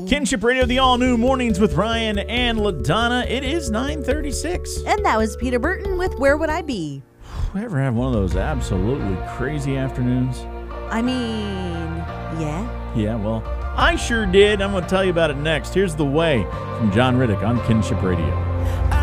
Kinship Radio, the all-new Mornings with Ryan and LaDonna. It is 9:36. And that was Peter Burton with Where Would I Be? Ever have one of those absolutely crazy afternoons? I mean, yeah. Yeah, well, I sure did. I'm going to tell you about it next. Here's The Way from John Riddick on Kinship Radio.